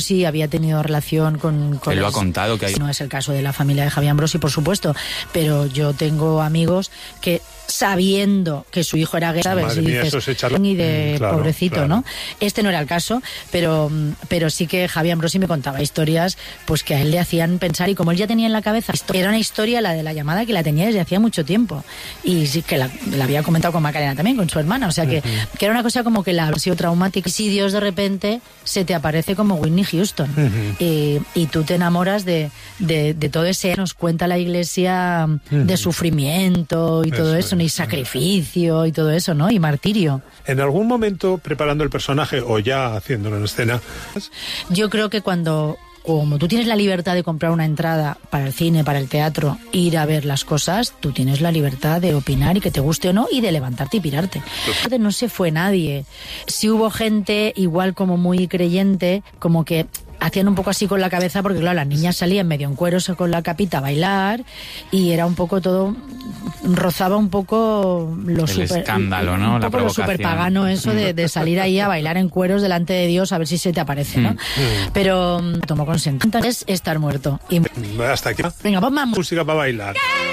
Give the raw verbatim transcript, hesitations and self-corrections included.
Ambrosi había tenido relación con... con Él lo los, ha contado. Que hay... No es el caso de la familia de Javier Ambrosi, por supuesto, pero yo tengo amigos que, sabiendo que su hijo era gay, ¿sabes? Madre y mía, dices, eso es echarlo... y de claro, pobrecito, claro. ¿no? Este no era el caso, pero, pero sí que Javier Ambrosi me contaba historias pues que a él le hacían pensar, y como él ya tenía en la cabeza, era una historia, la de la llamada, que la tenía desde hacía mucho tiempo, y sí que la, la había comentado con Macarena también, con su hermana, o sea que, uh-huh. que era una cosa como que la ha sido traumática, y si Dios de repente se te aparece como Whitney Houston, uh-huh. y, y tú te enamoras de, de, de todo ese, nos cuenta la Iglesia, uh-huh. de sufrimiento y todo eso, eso, y sacrificio y todo eso, ¿no? Y martirio. En algún momento, preparando el personaje o ya haciéndolo en escena... Yo creo que cuando... como tú tienes la libertad de comprar una entrada para el cine, para el teatro, ir a ver las cosas, tú tienes la libertad de opinar y que te guste o no, y de levantarte y pirarte. No se fue nadie. Sí hubo gente igual como muy creyente, como que hacían un poco así con la cabeza, porque claro, las niñas salían medio en cueros con la capita a bailar, y era un poco todo, rozaba un poco lo el super, escándalo, ¿no? Un la poco lo super pagano eso de, de salir ahí a bailar en cueros delante de Dios a ver si se te aparece, ¿no? Mm. Pero tomó consentimiento, es estar muerto. Y... hasta aquí. Venga, pon más música para bailar.